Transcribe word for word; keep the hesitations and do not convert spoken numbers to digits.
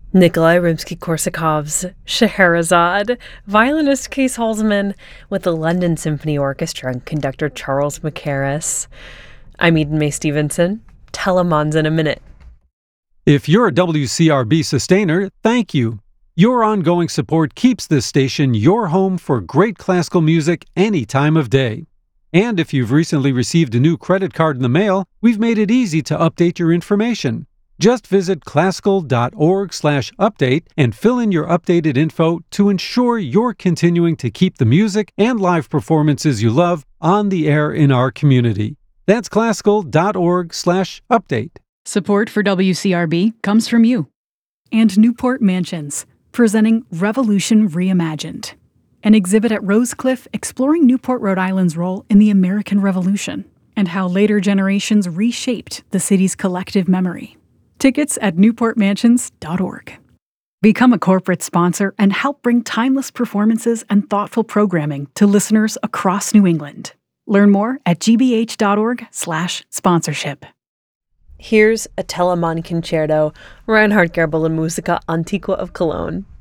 Nikolai Rimsky-Korsakov's Scheherazade, violinist Case Halsman with the London Symphony Orchestra and conductor Charles Mackerras. I'm Eden May Stevenson. Telemons in a minute. If you're a W C R B sustainer, thank you. Your ongoing support keeps this station your home for great classical music any time of day. And if you've recently received a new credit card in the mail, we've made it easy to update your information. Just visit classical.org slash update and fill in your updated info to ensure you're continuing to keep the music and live performances you love on the air in our community. That's classical.org slash update. Support for W C R B comes from you. And Newport Mansions, presenting Revolution Reimagined, an exhibit at Rosecliff exploring Newport, Rhode Island's role in the American Revolution and how later generations reshaped the city's collective memory. Tickets at newport mansions dot org. Become a corporate sponsor and help bring timeless performances and thoughtful programming to listeners across New England. Learn more at gbh.org slash sponsorship. Here's a Telemon concerto, Reinhard Goebel and Musica Antiqua of Cologne.